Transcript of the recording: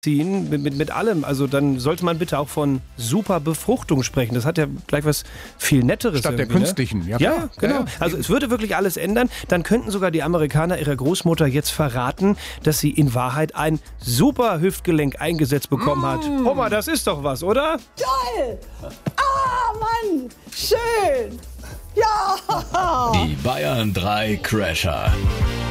mit allem. Also dann sollte man bitte auch von super Befruchtung sprechen. Das hat ja gleich was viel Netteres. Statt der künstlichen. Ne? Ja, genau. Ja. Also es würde wirklich alles ändern. Dann könnten sogar die Amerikaner ihrer Großmutter jetzt verraten, dass sie in Wahrheit ein super Hüftgelenk eingesetzt bekommen hat. Oma, das ist doch was, oder? Toll! Ah, Mann! Schön! Ja! Die Bayern 3 Crasher.